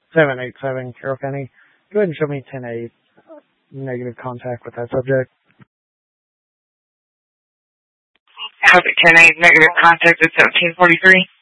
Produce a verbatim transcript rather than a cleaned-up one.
seven eight seven, Carroll County. Go ahead and show me ten eight, negative contact with that subject. Traffic ten eight, negative contact at seventeen forty-three.